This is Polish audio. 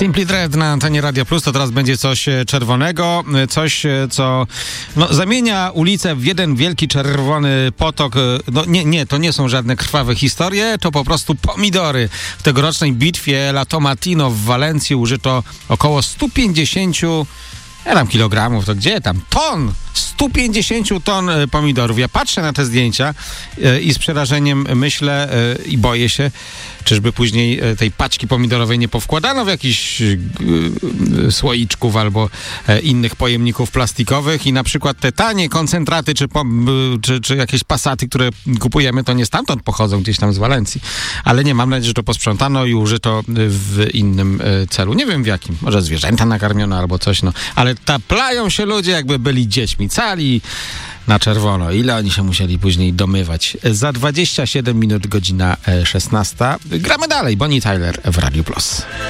Simply Red na antenie Radia Plus, to teraz będzie coś czerwonego, coś, co zamienia ulicę w jeden wielki czerwony potok. To nie są żadne krwawe historie, to po prostu pomidory. W tegorocznej bitwie La Tomatina w Walencji użyto około 150 kilogramów, to gdzie tam? 150 ton pomidorów. Ja patrzę na te zdjęcia i z przerażeniem myślę i boję się, czyżby później tej paczki pomidorowej nie powkładano w jakichś słoiczków albo innych pojemników plastikowych i na przykład te tanie koncentraty czy jakieś pasaty, które kupujemy, to nie stamtąd pochodzą, gdzieś tam z Walencji. Ale nie, mam nadzieję, że to posprzątano i użyto w innym celu. Nie wiem w jakim. Może zwierzęta nakarmiono albo coś, ale taplają się ludzie, jakby byli dziećmi. Cali na czerwono. Ile oni się musieli później domywać? Za 27 minut, godzina 16. Gramy dalej. Bonnie Tyler w Radiu Plus.